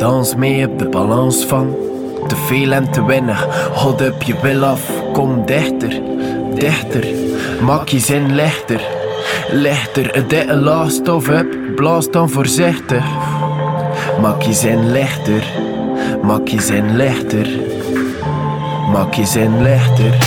dans mee op de balans van te veel en te weinig. Hod op je wil af, kom dichter, dichter. Maak je zin lichter, lichter. Het dikke last of up, blaas dan voorzichtig. Maak je zin lichter, maak je zin lichter. Maak je zin lichter.